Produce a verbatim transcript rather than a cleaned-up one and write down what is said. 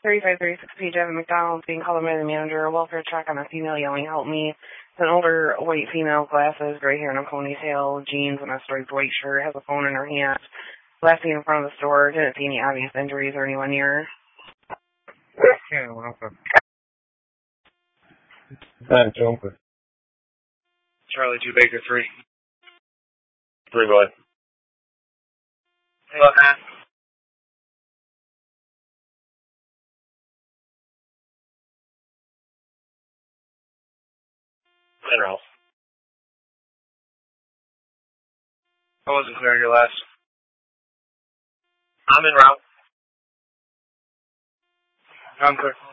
thirty-five thirty-six Page Avenue, McDonald's, being called by the manager. A welfare check on a female yelling, "Help me." It's an older white female, glasses, gray hair and a ponytail, jeans and a striped white shirt, has a phone in her hand. Last seen in front of the store, didn't see any obvious injuries or anyone near her. Yeah, welcome. I'm Jumper. Charlie two Baker three. Three boy. Hello, man. General. I wasn't clear your last. I'm in route. I'm clear.